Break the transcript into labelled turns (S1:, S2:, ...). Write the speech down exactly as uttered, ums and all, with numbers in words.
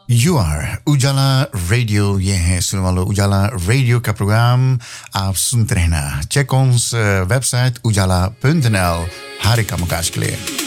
S1: You are Ujala radio, ये है सुनने वालों उजाला रेडियो का प्रोग्राम आप सुनते रहना. Check on website Ujala dot N L हर एक कामकाज के लिए.